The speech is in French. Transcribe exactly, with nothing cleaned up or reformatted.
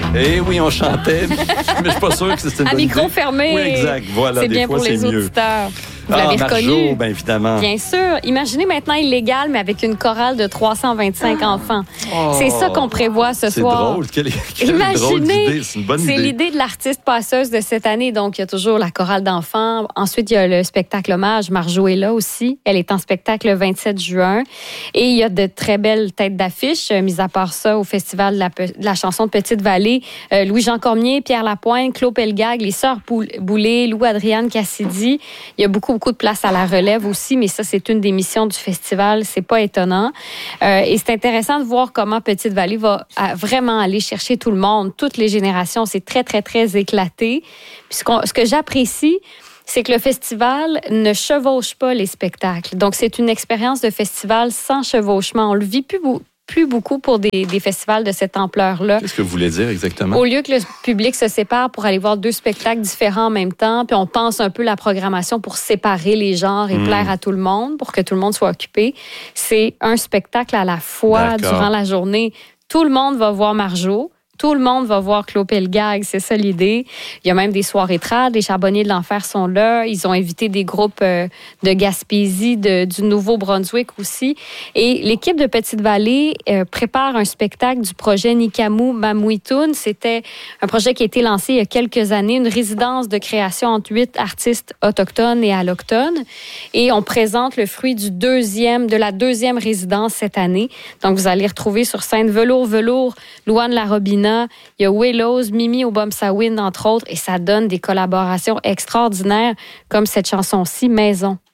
Eh oui, on chantait, mais je suis pas sûr que c'était une à bonne micro idée. fermé. Oui, exact. Voilà, c'est des bien fois, pour les c'est mieux. auditeurs. Vous Ah, l'avez Marjo, reconnu? bien évidemment. Bien sûr. Imaginez maintenant illégal, mais avec une chorale de trois cent vingt-cinq enfants. Oh, c'est ça qu'on prévoit ce c'est soir. drôle. Quelle, quelle Imaginez, drôle d'idée. C'est une bonne c'est idée. l'idée de l'artiste passeuse de cette année. Donc, il y a toujours la chorale d'enfants. Ensuite, il y a le spectacle hommage. Marjo est là aussi. Elle est en spectacle le vingt-sept juin. Et il y a de très belles têtes d'affiche. Euh, mis à part ça, au Festival de la, de la chanson de Petite-Vallée, euh, Louis-Jean Cormier, Pierre Lapointe, Claude Pelgag, les sœurs Boulay, Lou-Adrienne Cassidy. Il y a beaucoup, beaucoup de place à la relève aussi, mais ça, c'est une des missions du festival. C'est pas étonnant. Euh, et c'est intéressant de voir comment Petite-Vallée va à, vraiment aller chercher tout le monde, toutes les générations. C'est très, très, très éclaté. Puis ce, qu'on, ce que j'apprécie, c'est que le festival ne chevauche pas les spectacles. Donc, c'est une expérience de festival sans chevauchement. On le vit plus beaucoup. plus beaucoup pour des, des festivals de cette ampleur-là. Qu'est-ce que vous voulez dire exactement? Au lieu que le public se sépare pour aller voir deux spectacles différents en même temps, puis on pense un peu la programmation pour séparer les genres et mmh. plaire à tout le monde, pour que tout le monde soit occupé, c'est un spectacle à la fois. D'accord. Durant la journée. Tout le monde va voir Marjo. Tout le monde va voir Claude Pelgag, c'est ça l'idée. Il y a même des soirées trad, les Charbonniers de l'Enfer sont là. Ils ont invité des groupes euh, de Gaspésie, de, du Nouveau-Brunswick aussi. Et l'équipe de Petite-Vallée euh, prépare un spectacle du projet Nikamu Mamuitun. C'était un projet qui a été lancé il y a quelques années, une résidence de création entre huit artistes autochtones et allochtones. Et on présente le fruit du deuxième, de la deuxième résidence cette année. Donc, vous allez retrouver sur scène Velours Velours, Louane Larobina, il y a Willows, Mimi Obomsawin, entre autres, et ça donne des collaborations extraordinaires, comme cette chanson-ci, Maison.